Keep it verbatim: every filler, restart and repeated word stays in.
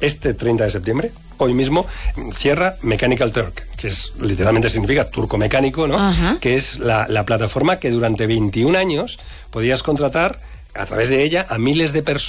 este treinta de septiembre, hoy mismo, cierra Mechanical Turk, que es literalmente significa turco mecánico, ¿no? Ajá. Que es la, la plataforma que durante veintiún años podías contratar a través de ella a miles de personas